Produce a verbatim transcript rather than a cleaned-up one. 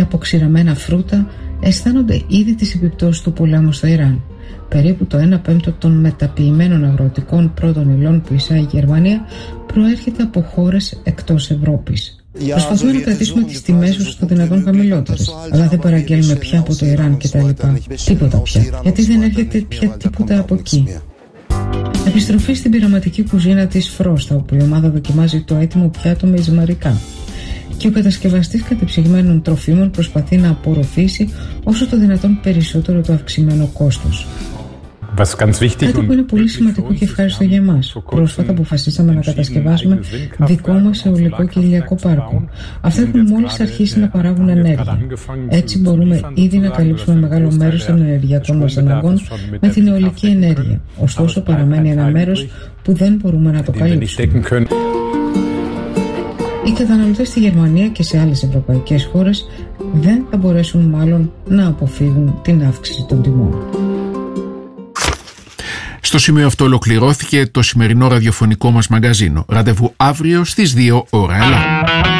αποξηραμένα φρούτα αισθάνονται ήδη τις επιπτώσεις του πολέμου στο Ιράν. Περίπου το ένα πέμπτο των μεταποιημένων αγροτικών πρώτων υλών που εισάγει η Γερμανία προέρχεται από χώρες εκτός Ευρώπης. Προσπαθούμε να κρατήσουμε τις τιμές όσο το δυνατόν χαμηλότερες, αλλά δεν παραγγέλνουμε πια από το Ιράν κτλ. Τίποτα πια, γιατί δεν έρχεται πια τίποτα από εκεί. Επιστροφή στην πειραματική κουζίνα της Φρόστα, όπου η ομάδα δοκιμάζει το έτοιμο πιάτο με εισμαρικά. Και ο κατασκευαστής κατεψυγμένων τροφίμων προσπαθεί να απορροφήσει όσο το δυνατόν περισσότερο το αυξημένο κόστος. Κάτι που είναι πολύ σημαντικό και ευχάριστο για εμάς. Πρόσφατα αποφασίσαμε να κατασκευάσουμε δικό μας αιωλικό και ηλιακό πάρκο. Αυτά έχουν μόλις αρχίσει να παράγουν ενέργεια. Έτσι μπορούμε ήδη να καλύψουμε μεγάλο μέρος των ενεργειακών μας αναγκών με την αιωλική ενέργεια. Ωστόσο παραμένει ένα μέρος που δεν μπορούμε να το καλύψουμε. Οι καταναλωτές στη Γερμανία και σε άλλες ευρωπαϊκές χώρες δεν θα μπορέσουν μάλλον να αποφύγουν την αύξηση των τιμών. Στο σημείο αυτό ολοκληρώθηκε το σημερινό ραδιοφωνικό μας μαγκαζίνο. Ραντεβού αύριο στις δύο ώρα. Ελά.